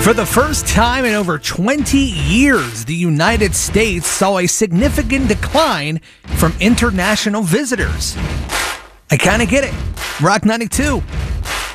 For the first time in over 20 years, the United States saw a significant decline from international visitors. I kind of get it. Rock 92.